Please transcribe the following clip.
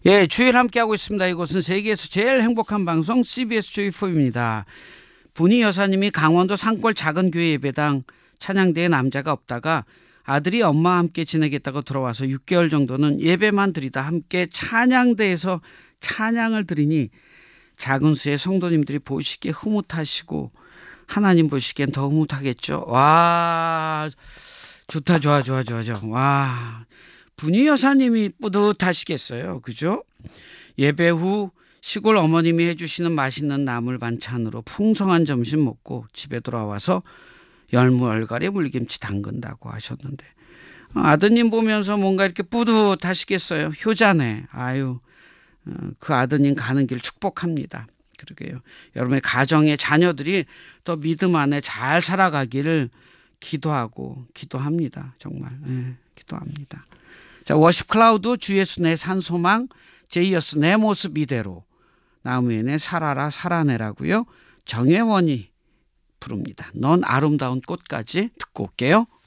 예, 주일 함께하고 있습니다. 이곳은 세계에서 제일 행복한 방송 CBS 주일4입니다. 분이 여사님이 강원도 산골 작은 교회 예배당 찬양대에 남자가 없다가 아들이 엄마와 함께 지내겠다고 들어와서 6개월 정도는 예배만 드리다 함께 찬양대에서 찬양을 드리니 작은 수의 성도님들이 보시기에 흐뭇하시고 하나님 보시기엔 더 흐뭇하겠죠. 와, 좋다. 좋아. 와, 분이 여사님이 뿌듯하시겠어요. 그죠? 예배 후 시골 어머님이 해주시는 맛있는 나물 반찬으로 풍성한 점심 먹고 집에 돌아와서 열무얼갈이 물김치 담근다고 하셨는데 아드님 보면서 뭔가 이렇게 뿌듯하시겠어요. 효자네. 아유, 그 아드님 가는 길 축복합니다. 그러게요. 여러분의 가정의 자녀들이 더 믿음 안에 잘 살아가기를 기도합니다. 정말 기도합니다. 자, 워십 클라우드 주 예수 내 산소망 제이어스 내 모습 이대로 나무엔의 살아라 살아내라고요. 정혜원이 부릅니다. 넌 아름다운 꽃까지 듣고 올게요.